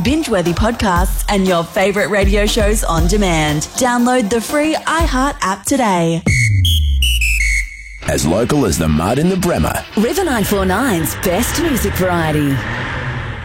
binge-worthy podcasts, and your favourite radio shows on demand. Download the free iHeart app today. As local as the mud in the Bremer. River 949's best music variety.